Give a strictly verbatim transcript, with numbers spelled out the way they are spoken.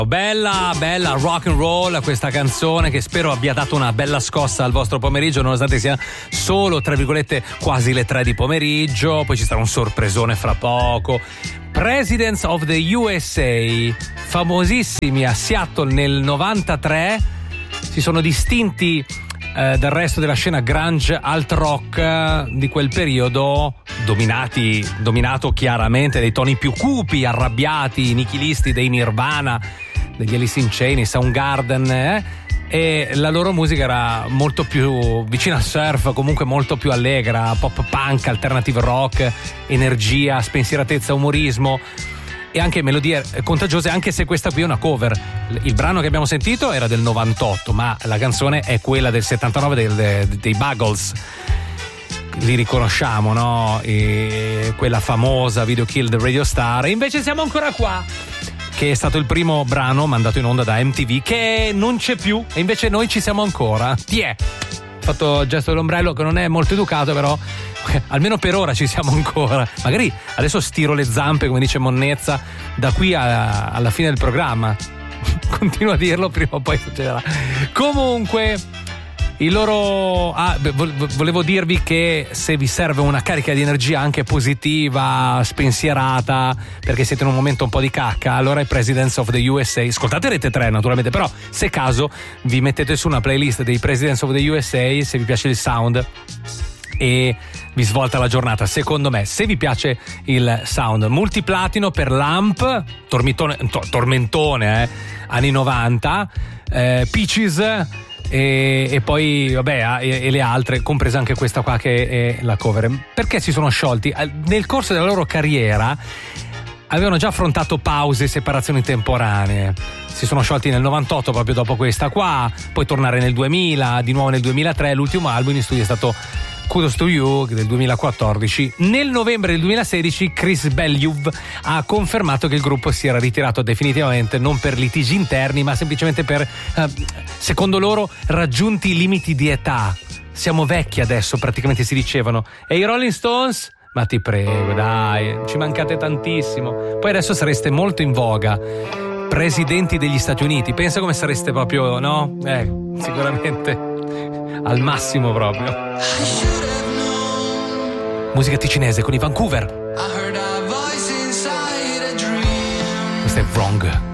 Bella, bella rock and roll questa canzone, che spero abbia dato una bella scossa al vostro pomeriggio, nonostante sia solo, tra virgolette, quasi le tre di pomeriggio. Poi ci sarà un sorpresone fra poco. Presidents of the U S A, famosissimi a Seattle nel novantatré, si sono distinti eh, dal resto della scena grunge alt rock eh, di quel periodo, dominati, dominato chiaramente dai toni più cupi, arrabbiati, nichilisti dei Nirvana, degli Alice in Chains, Soundgarden, eh? E la loro musica era molto più vicina al surf, comunque molto più allegra, pop punk, alternative rock, energia, spensieratezza, umorismo e anche melodie contagiose, anche se questa qui è una cover. Il brano che abbiamo sentito era del novantotto, ma la canzone è quella del settantanove del, dei, dei Buggles. Li riconosciamo, no? E quella famosa Video Kill the Radio Star. E invece siamo ancora qua, che è stato il primo brano mandato in onda da M T V, che non c'è più, e invece noi ci siamo ancora. Tiè! Ho fatto il gesto dell'ombrello, che non è molto educato, però almeno per ora ci siamo ancora. Magari adesso stiro le zampe, come dice Monnezza, da qui a, alla fine del programma. Continuo a dirlo, prima o poi succederà. Comunque, il loro ah, volevo dirvi che se vi serve una carica di energia anche positiva, spensierata, perché siete in un momento un po' di cacca, allora i Presidents of the U S A, ascoltate Rete tre naturalmente, però se caso vi mettete su una playlist dei Presidents of the U S A, se vi piace il sound e vi svolta la giornata. Secondo me, se vi piace il sound, multiplatino per Lamp, tormentone, to, tormentone eh, anni novanta, eh, Peaches E, e poi vabbè e, e le altre, compresa anche questa qua che è la cover. Perché si sono sciolti? Nel corso della loro carriera avevano già affrontato pause e separazioni temporanee. Si sono sciolti nel novantotto, proprio dopo questa qua, poi tornare nel duemila, di nuovo nel duemilatré. L'ultimo album in studio è stato Kudos to You del duemilaquattordici. Nel novembre del duemilasedici Chris Belliuv ha confermato che il gruppo si era ritirato definitivamente, non per litigi interni, ma semplicemente per, eh, secondo loro, raggiunti i limiti di età. Siamo vecchi adesso, praticamente si dicevano. E i Rolling Stones? Ma ti prego, dai, ci mancate tantissimo. Poi adesso sareste molto in voga. Presidenti degli Stati Uniti, pensa come sareste proprio, no? Eh, sicuramente al massimo proprio. Musica ticinese con i Vancouver. Questo è Wrong.